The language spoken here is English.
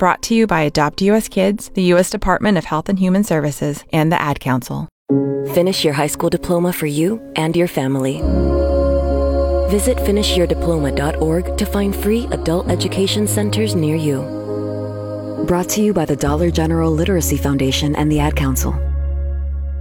Brought to you by Adopt US Kids, the U.S. Department of Health and Human Services, and the Ad Council. Finish your high school diploma for you and your family. Visit finishyourdiploma.org to find free adult education centers near you. Brought to you by the Dollar General Literacy Foundation and the Ad Council.